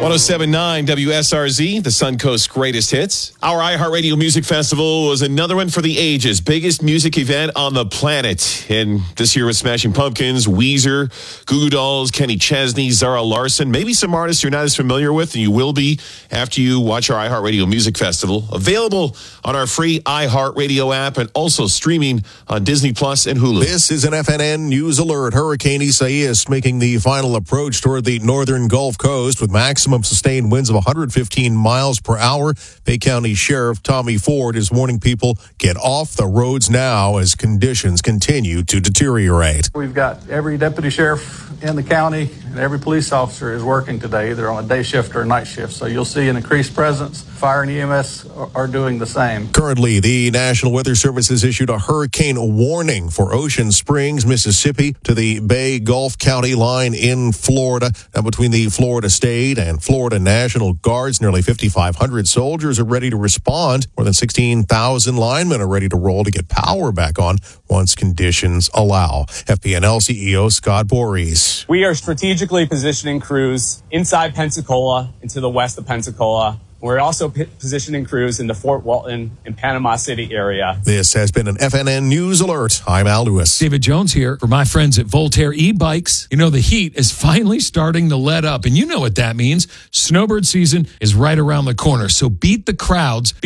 107.9 WSRZ, the Suncoast's greatest hits. Our iHeartRadio Music Festival was another one for the ages. Biggest music event on the planet. And this year with Smashing Pumpkins, Weezer, Goo Goo Dolls, Kenny Chesney, Zara Larsson. Maybe some artists you're not as familiar with, and you will be after you watch our iHeartRadio Music Festival. Available on our free iHeartRadio app and also streaming on Disney Plus and Hulu. This is an FNN News Alert. Hurricane Isaias making the final approach toward the northern Gulf Coast with maximum sustained winds of 115 miles per hour. Bay County Sheriff Tommy Ford is warning people get off the roads now as conditions continue to deteriorate. We've got every deputy sheriff in the county and every police officer is working today, either on a day shift or a night shift. So you'll see an increased presence. Fire and EMS are doing the same. Currently, the National Weather Service has issued a hurricane warning for Ocean Springs, Mississippi, to the Bay Gulf County line in Florida. Now, between the Florida State and Florida National Guards, nearly 5,500 soldiers are ready to respond. More than 16,000 linemen are ready to roll to get power back on once conditions allow. FPNL CEO Scott Voorhees. We are strategically positioning crews inside Pensacola and to the west of Pensacola. We're also positioning crews in the Fort Walton and Panama City area. This has been an FNN News Alert. I'm Al Lewis. David Jones here for my friends at Voltaire e-bikes. You know, the heat is finally starting to let up, and you know what that means. Snowbird season is right around the corner, so beat the crowds.